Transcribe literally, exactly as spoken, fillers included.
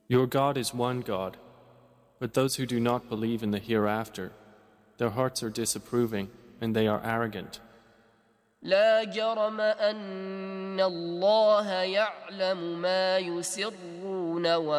Your God is one God, but those who do not believe in the hereafter, their hearts are disapproving and they are arrogant. لا جرم أن الله يعلم ما يسرون